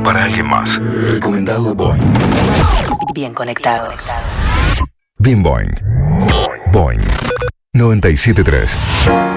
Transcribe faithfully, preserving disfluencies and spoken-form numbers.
para alguien más. Recomendado Boing. Bien conectados. Bien Boing. Boing. noventa y siete punto tres.